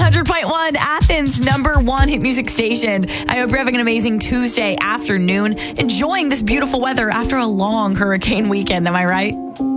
100.1, Athens' number one hit music station. I hope you're having an amazing Tuesday afternoon, enjoying this beautiful weather after a long hurricane weekend. Am I right?